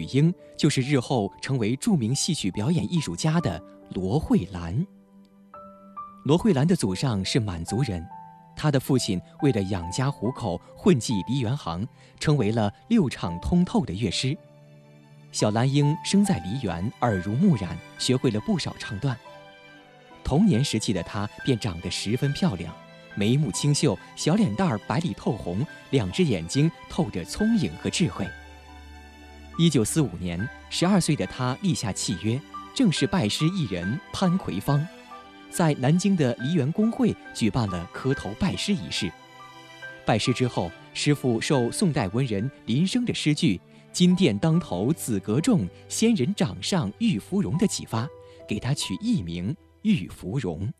英就是日后成为著名戏曲表演艺术家的罗慧兰。罗慧兰的祖上是满族人，她的父亲为了养家糊口，混迹梨园行，成为了6场通透的乐师。小兰英生在梨园，耳濡目染，学会了不少唱段。童年时期的她便长得十分漂亮，眉目清秀，小脸蛋儿白里透红，2只眼睛透着聪颖和智慧。1945年，12岁的她立下契约，正式拜师艺人潘奎芳，在南京的梨园公会举办了磕头拜师仪式。拜师之后，师傅受宋代文人林升的诗句“金殿当头紫阁重，仙人掌上玉芙蓉”的启发，给他取艺名玉芙蓉。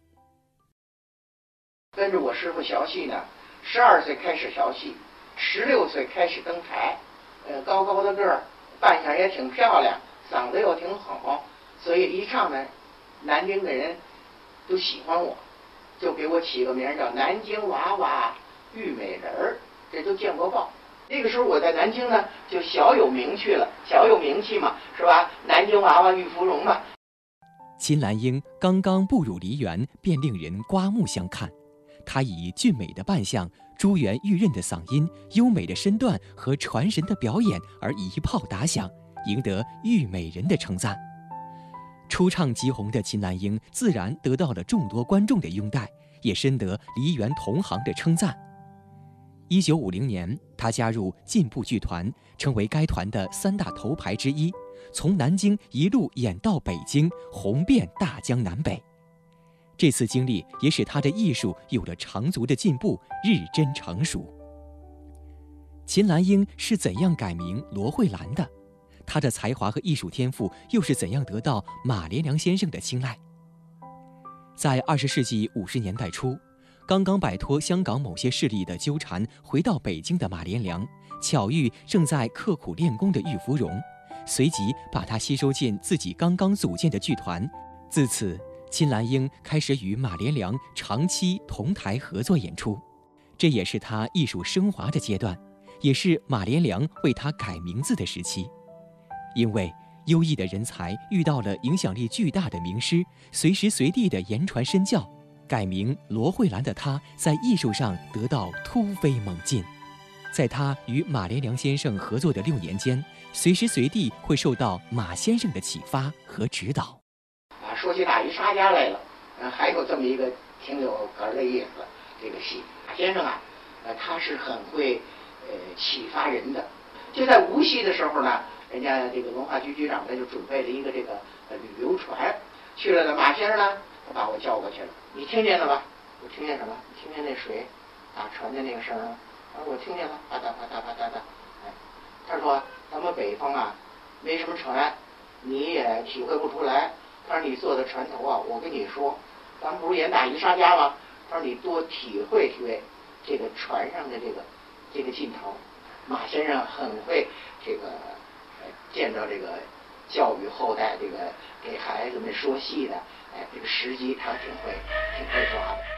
跟着我师傅学戏呢，12岁开始学戏，16岁开始登台，高高的个儿，扮相也挺漂亮，嗓子又挺好，所以一唱呢，南京的人都喜欢我，就给我起个名叫南京娃娃玉美人儿，这都见过报。那个时候我在南京呢，就小有名气了，小有名气嘛，是吧？南京娃娃玉芙蓉嘛。 秦兰英刚刚步入梨园，便令人刮目相看。她以俊美的扮相、珠圆玉润的嗓音、优美的身段和传神的表演而一炮打响，赢得玉美人的称赞。初唱即红的秦兰英自然得到了众多观众的拥戴，也深得梨园同行的称赞。1950年，她加入进步剧团，成为该团的3大头牌之一，从南京一路演到北京，红遍大江南北。这次经历也使她的艺术有了长足的进步，日臻成熟。秦兰英是怎样改名罗慧兰的？她的才华和艺术天赋又是怎样得到马连良先生的青睐？在20世纪50年代初，刚刚摆脱香港某些势力的纠缠，回到北京的马连良巧遇正在刻苦练功的玉芙蓉，随即把她吸收进自己刚刚组建的剧团。自此，秦兰英开始与马连良长期同台合作演出，这也是她艺术升华的阶段，也是马连良为她改名字的时期。因为优异的人才遇到了影响力巨大的名师，随时随地的言传身教，改名罗慧兰的她在艺术上得到突飞猛进。在她与马连良先生合作的6年间，随时随地会受到马先生的启发和指导。 说起大鱼沙家来了，还有这么一个挺有哏的意思，这个戏马先生啊，他是很会启发人的。就在无锡的时候呢，人家这个文化局局长呢就准备了一个这个旅游船，去了的马先生呢，他把我叫过去了。你听见了吧？我听见什么？听见那水打船的那个声儿？我听见了，啪嗒啪嗒啪嗒的。他说咱们北方啊，没什么船，你也体会不出来。他说你坐在船头啊，我跟你说，咱们不是演大鱼沙家吗？他说你多体会体会这个船上的这个劲头。马先生很会这个见到这个教育后代，这个给孩子们说戏的，这个时机他挺会抓的。